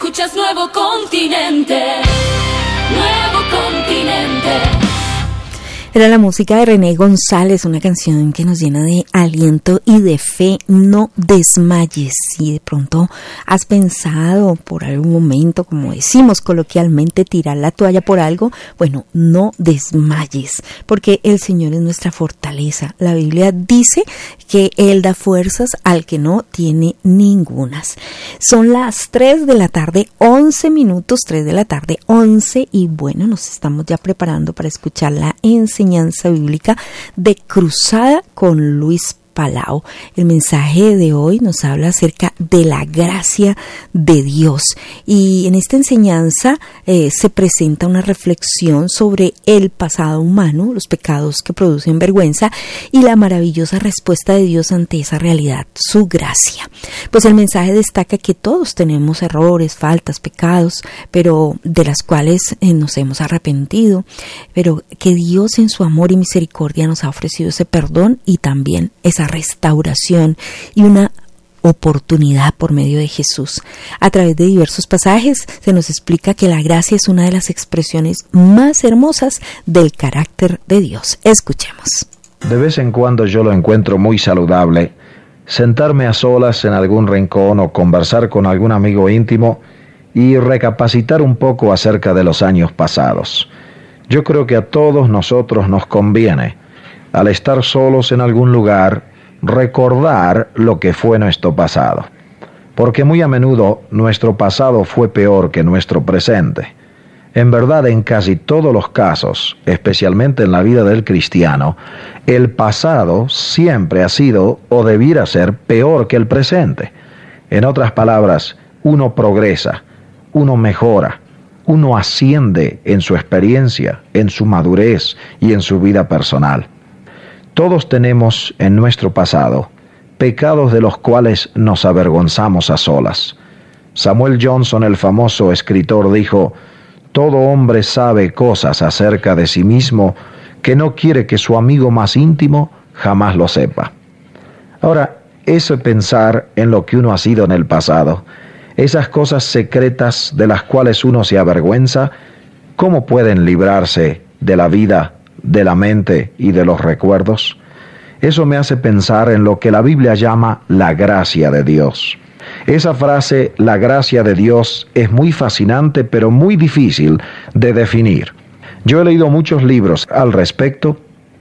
Escuchas Nuevo Continente. Nuevo Continente. Era la música de René González, una canción que nos llena de aliento y de fe. No desmayes. Si de pronto has pensado por algún momento, como decimos coloquialmente, tirar la toalla por algo, bueno, no desmayes, porque el Señor es nuestra fortaleza. La Biblia dice que Él da fuerzas al que no tiene ningunas. Son las 3 de la tarde, 11 minutos, 3 de la tarde, 11, y bueno, nos estamos ya preparando para escuchar la enseñanza bíblica de Cruzada con Luis Palau. El mensaje de hoy nos habla acerca de la gracia de Dios, y en esta enseñanza se presenta una reflexión sobre el pasado humano, los pecados que producen vergüenza y la maravillosa respuesta de Dios ante esa realidad, su gracia. Pues el mensaje destaca que todos tenemos errores, faltas, pecados, pero de las cuales nos hemos arrepentido, pero que Dios en su amor y misericordia nos ha ofrecido ese perdón y también esa restauración y una oportunidad por medio de Jesús. A través de diversos pasajes se nos explica que la gracia es una de las expresiones más hermosas del carácter de Dios. Escuchemos. De vez en cuando yo lo encuentro muy saludable sentarme a solas en algún rincón o conversar con algún amigo íntimo y recapacitar un poco acerca de los años pasados. Yo creo que a todos nosotros nos conviene, al estar solos en algún lugar, recordar lo que fue nuestro pasado, porque muy a menudo nuestro pasado fue peor que nuestro presente. En verdad, en casi todos los casos, especialmente en la vida del cristiano, el pasado siempre ha sido o debiera ser peor que el presente. En otras palabras, uno progresa, uno mejora, uno asciende en su experiencia, en su madurez y en su vida personal. Todos tenemos en nuestro pasado pecados de los cuales nos avergonzamos a solas. Samuel Johnson, el famoso escritor, dijo: «Todo hombre sabe cosas acerca de sí mismo que no quiere que su amigo más íntimo jamás lo sepa». Ahora, ese pensar en lo que uno ha sido en el pasado, esas cosas secretas de las cuales uno se avergüenza, ¿cómo pueden librarse de la vida, de la mente y de los recuerdos? Eso me hace pensar en lo que la Biblia llama la gracia de Dios. Esa frase, la gracia de Dios, es muy fascinante, pero muy difícil de definir. Yo he leído muchos libros al respecto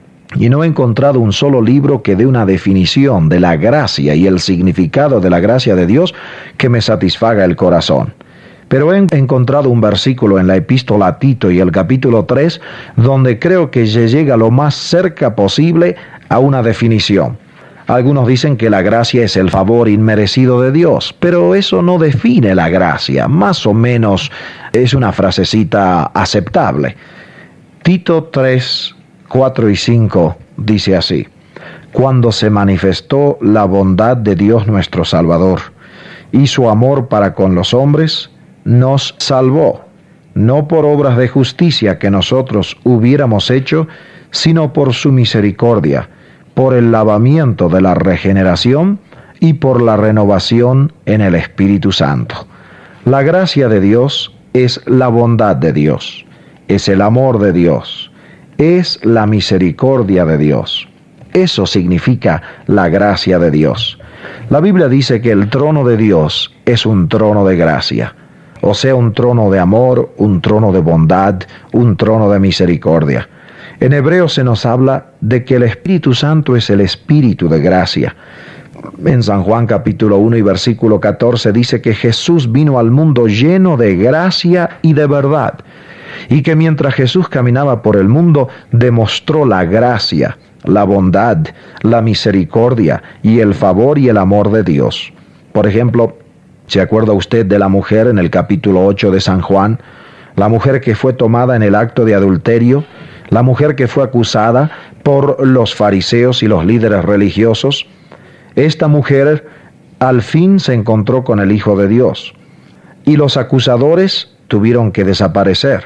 y no he encontrado un solo libro que dé una definición de la gracia y el significado de la gracia de Dios que me satisfaga el corazón. Pero he encontrado un versículo en la epístola a Tito y el capítulo 3, donde creo que se llega lo más cerca posible a una definición. Algunos dicen que la gracia es el favor inmerecido de Dios, pero eso no define la gracia, más o menos es una frasecita aceptable. Tito 3, 4 y 5 dice así: «Cuando se manifestó la bondad de Dios nuestro Salvador y su amor para con los hombres, nos salvó, no por obras de justicia que nosotros hubiéramos hecho, sino por su misericordia, por el lavamiento de la regeneración y por la renovación en el Espíritu Santo». La gracia de Dios es la bondad de Dios, es el amor de Dios, es la misericordia de Dios. Eso significa la gracia de Dios. La Biblia dice que el trono de Dios es un trono de gracia, o sea, un trono de amor, un trono de bondad, un trono de misericordia. En Hebreo se nos habla de que el Espíritu Santo es el Espíritu de gracia. En San Juan capítulo 1 y versículo 14 dice que Jesús vino al mundo lleno de gracia y de verdad, y que mientras Jesús caminaba por el mundo demostró la gracia, la bondad, la misericordia y el favor y el amor de Dios. Por ejemplo, ¿se acuerda usted de la mujer en el capítulo 8 de San Juan? La mujer que fue tomada en el acto de adulterio, la mujer que fue acusada por los fariseos y los líderes religiosos. Esta mujer al fin se encontró con el Hijo de Dios, y los acusadores tuvieron que desaparecer.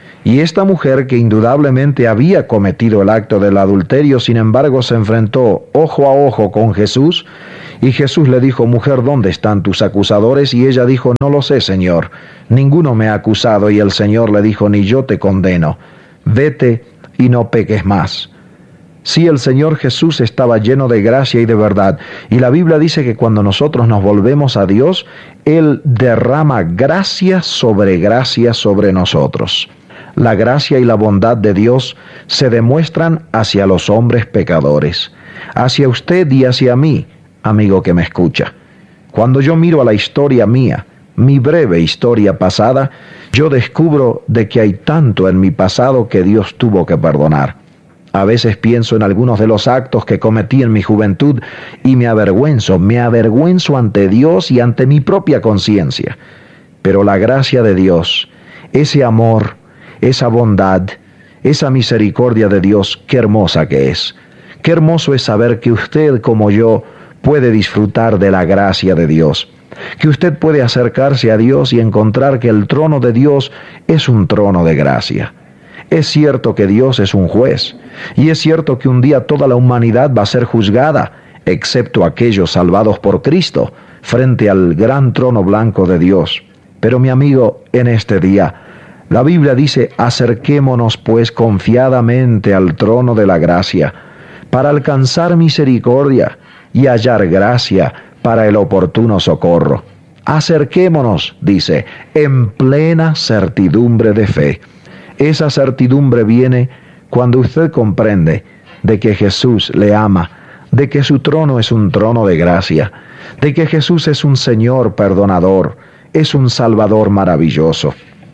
Y esta mujer, que indudablemente había cometido el acto del adulterio, sin embargo se enfrentó ojo a ojo con Jesús, Y Jesús le dijo: mujer, ¿dónde están tus acusadores? Y ella dijo: no lo sé, Señor, ninguno me ha acusado. Y el Señor le dijo: ni yo te condeno, vete y no peques más. Sí, el Señor Jesús estaba lleno de gracia y de verdad, y la Biblia dice que cuando nosotros nos volvemos a Dios, Él derrama gracia sobre nosotros. La gracia y la bondad de Dios se demuestran hacia los hombres pecadores, hacia usted y hacia mí, amigo que me escucha. Cuando yo miro a la historia mía, mi breve historia pasada, yo descubro de que hay tanto en mi pasado que Dios tuvo que perdonar. A veces pienso en algunos de los actos que cometí en mi juventud y me avergüenzo ante Dios y ante mi propia conciencia. Pero la gracia de Dios, ese amor, esa bondad, esa misericordia de Dios, qué hermosa que es. Qué hermoso es saber que usted, como yo, puede disfrutar de la gracia de Dios. Que usted puede acercarse a Dios y encontrar que el trono de Dios es un trono de gracia. Es cierto que Dios es un juez, y es cierto que un día toda la humanidad va a ser juzgada, excepto aquellos salvados por Cristo, frente al gran trono blanco de Dios. Pero mi amigo, en este día, la Biblia dice: acerquémonos pues confiadamente al trono de la gracia, para alcanzar misericordia y hallar gracia para el oportuno socorro. Acerquémonos, dice, en plena certidumbre de fe. Esa certidumbre viene cuando usted comprende de que Jesús le ama, de que su trono es un trono de gracia, de que Jesús es un Señor perdonador, es un Salvador maravilloso.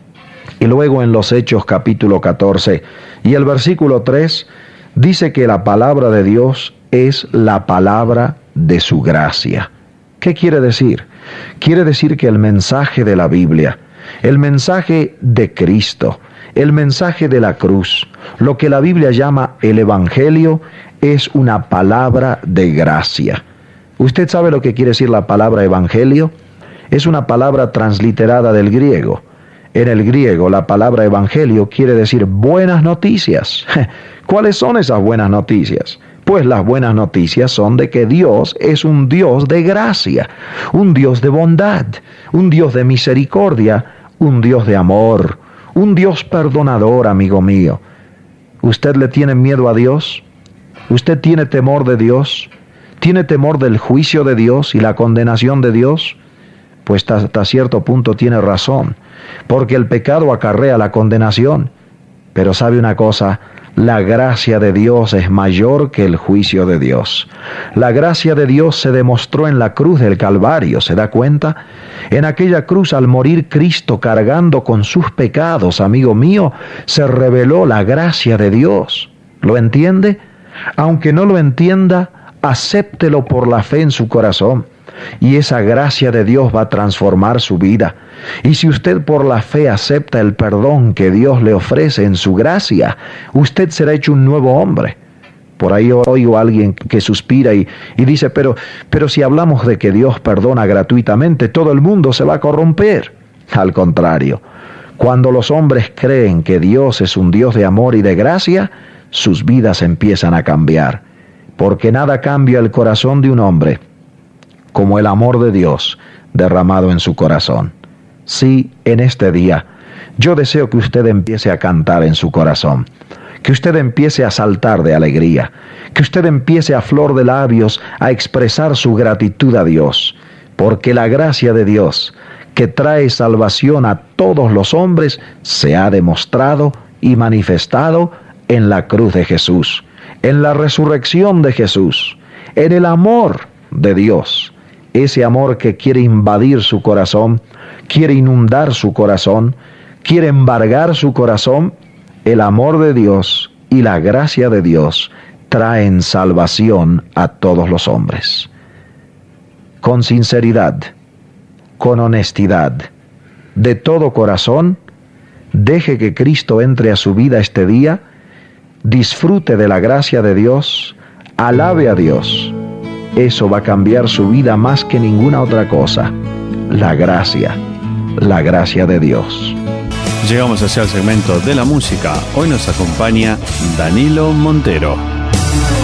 Y luego en los Hechos capítulo 14 y el versículo 3 dice que la palabra de Dios es la palabra de su gracia. ¿Qué quiere decir? Quiere decir que el mensaje de la Biblia, el mensaje de Cristo, el mensaje de la cruz, lo que la Biblia llama el Evangelio, es una palabra de gracia. ¿Usted sabe lo que quiere decir la palabra Evangelio? Es una palabra transliterada del griego. En el griego, la palabra Evangelio quiere decir buenas noticias. ¿Cuáles son esas buenas noticias? Pues las buenas noticias son de que Dios es un Dios de gracia, un Dios de bondad, un Dios de misericordia, un Dios de amor, un Dios perdonador, amigo mío. ¿Usted le tiene miedo a Dios? ¿Usted tiene temor de Dios? ¿Tiene temor del juicio de Dios y la condenación de Dios? Pues hasta cierto punto tiene razón, porque el pecado acarrea la condenación. Pero ¿sabe una cosa? La gracia de Dios es mayor que el juicio de Dios. La gracia de Dios se demostró en la cruz del Calvario, ¿se da cuenta? En aquella cruz, al morir Cristo cargando con sus pecados, amigo mío, se reveló la gracia de Dios. ¿Lo entiende? Aunque no lo entienda, acéptelo por la fe en su corazón. Y esa gracia de Dios va a transformar su vida. Y si usted por la fe acepta el perdón que Dios le ofrece en su gracia, usted será hecho un nuevo hombre. Por ahí oigo a alguien que suspira y dice, pero si hablamos de que Dios perdona gratuitamente, todo el mundo se va a corromper. Al contrario, cuando los hombres creen que Dios es un Dios de amor y de gracia, sus vidas empiezan a cambiar. Porque nada cambia el corazón de un hombre como el amor de Dios derramado en su corazón. Sí, en este día, yo deseo que usted empiece a cantar en su corazón, que usted empiece a saltar de alegría, que usted empiece a flor de labios a expresar su gratitud a Dios, porque la gracia de Dios, que trae salvación a todos los hombres, se ha demostrado y manifestado en la cruz de Jesús, en la resurrección de Jesús, en el amor de Dios. Ese amor que quiere invadir su corazón, quiere inundar su corazón, quiere embargar su corazón. El amor de Dios y la gracia de Dios traen salvación a todos los hombres. Con sinceridad, con honestidad, de todo corazón, deje que Cristo entre a su vida este día, disfrute de la gracia de Dios, alabe a Dios. Eso va a cambiar su vida más que ninguna otra cosa. La gracia de Dios. Llegamos hacia el segmento de la música. Hoy nos acompaña Danilo Montero.